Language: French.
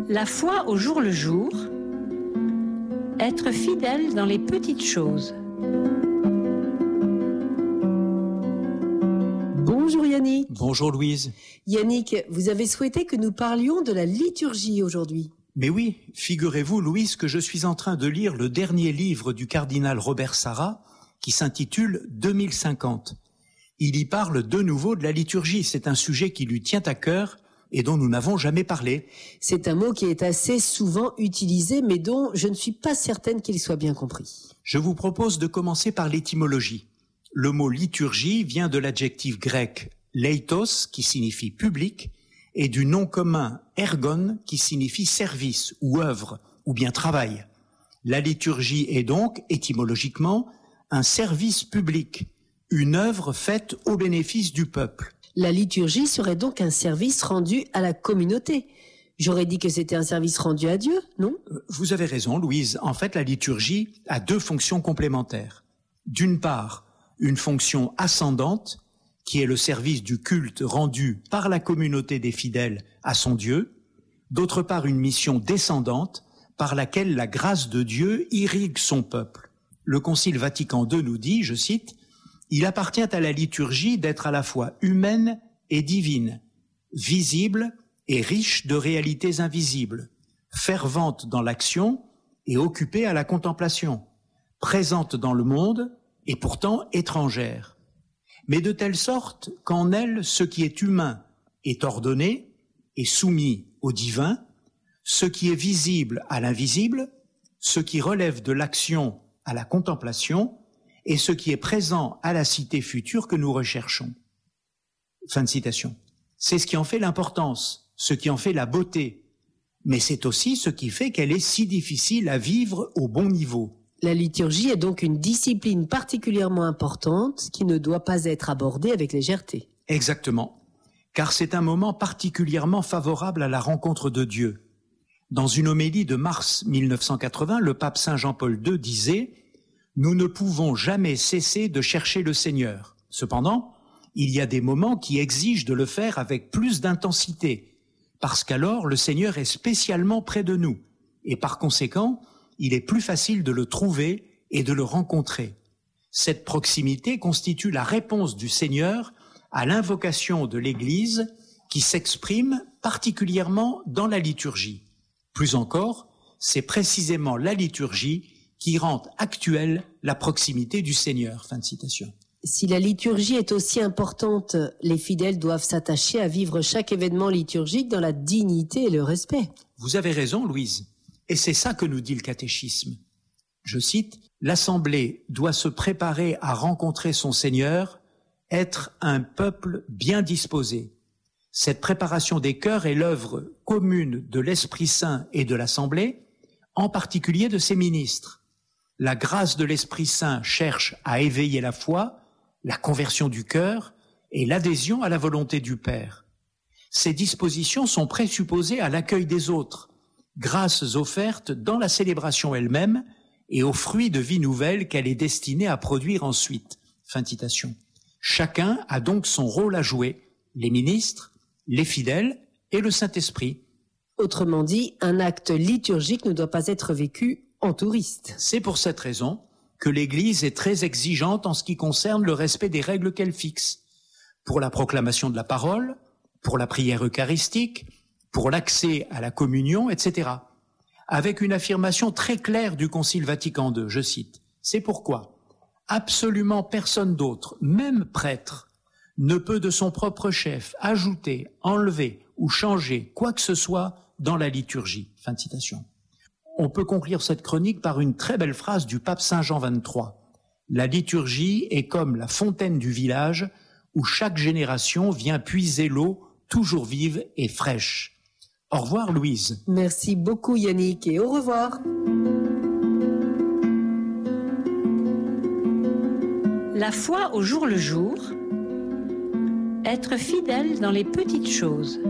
La foi au jour le jour, être fidèle dans les petites choses. Bonjour Yannick. Bonjour Louise. Yannick, vous avez souhaité que nous parlions de la liturgie aujourd'hui. Mais oui, figurez-vous Louise que je suis en train de lire le dernier livre du cardinal Robert Sarra qui s'intitule 2050. Il y parle de nouveau de la liturgie. C'est un sujet qui lui tient à cœur et dont nous n'avons jamais parlé. C'est un mot qui est assez souvent utilisé, mais dont je ne suis pas certaine qu'il soit bien compris. Je vous propose de commencer par l'étymologie. Le mot liturgie vient de l'adjectif grec leitos, qui signifie public, et du nom commun ergon, qui signifie service ou œuvre, ou bien travail. La liturgie est donc, étymologiquement, un service public, une œuvre faite au bénéfice du peuple. La liturgie serait donc un service rendu à la communauté. J'aurais dit que c'était un service rendu à Dieu, non ? Vous avez raison, Louise. En fait, la liturgie a deux fonctions complémentaires. D'une part, une fonction ascendante, qui est le service du culte rendu par la communauté des fidèles à son Dieu. D'autre part, une mission descendante, par laquelle la grâce de Dieu irrigue son peuple. Le Concile Vatican II nous dit, je cite, « Il appartient à la liturgie d'être à la fois humaine et divine, visible et riche de réalités invisibles, fervente dans l'action et occupée à la contemplation, présente dans le monde et pourtant étrangère, mais de telle sorte qu'en elle, ce qui est humain est ordonné et soumis au divin, ce qui est visible à l'invisible, ce qui relève de l'action à la contemplation, et ce qui est présent à la cité future que nous recherchons. » Fin de citation. C'est ce qui en fait l'importance, ce qui en fait la beauté, mais c'est aussi ce qui fait qu'elle est si difficile à vivre au bon niveau. La liturgie est donc une discipline particulièrement importante qui ne doit pas être abordée avec légèreté. Exactement, car c'est un moment particulièrement favorable à la rencontre de Dieu. Dans une homélie de mars 1980, le pape Saint Jean-Paul II disait « Nous ne pouvons jamais cesser de chercher le Seigneur. Cependant, il y a des moments qui exigent de le faire avec plus d'intensité, parce qu'alors le Seigneur est spécialement près de nous, et par conséquent, il est plus facile de le trouver et de le rencontrer. Cette proximité constitue la réponse du Seigneur à l'invocation de l'Église qui s'exprime particulièrement dans la liturgie. Plus encore, c'est précisément la liturgie qui rend actuelle la proximité du Seigneur. » Fin de citation. Si la liturgie est aussi importante, les fidèles doivent s'attacher à vivre chaque événement liturgique dans la dignité et le respect. Vous avez raison, Louise. Et c'est ça que nous dit le catéchisme. Je cite, « L'Assemblée doit se préparer à rencontrer son Seigneur, être un peuple bien disposé. Cette préparation des cœurs est l'œuvre commune de l'Esprit Saint et de l'Assemblée, en particulier de ses ministres. La grâce de l'Esprit Saint cherche à éveiller la foi, la conversion du cœur et l'adhésion à la volonté du Père. Ces dispositions sont présupposées à l'accueil des autres, grâces offertes dans la célébration elle-même et aux fruits de vie nouvelle qu'elle est destinée à produire ensuite. » Fin de citation. Chacun a donc son rôle à jouer, les ministres, les fidèles et le Saint-Esprit. Autrement dit, un acte liturgique ne doit pas être vécu en touriste. C'est pour cette raison que l'Église est très exigeante en ce qui concerne le respect des règles qu'elle fixe, pour la proclamation de la parole, pour la prière eucharistique, pour l'accès à la communion, etc. Avec une affirmation très claire du Concile Vatican II, je cite, « C'est pourquoi absolument personne d'autre, même prêtre, ne peut de son propre chef ajouter, enlever ou changer quoi que ce soit dans la liturgie. » Fin de citation. On peut conclure cette chronique par une très belle phrase du pape Saint Jean XXIII. « La liturgie est comme la fontaine du village où chaque génération vient puiser l'eau toujours vive et fraîche. » Au revoir Louise. Merci beaucoup Yannick et au revoir. La foi au jour le jour, être fidèle dans les petites choses.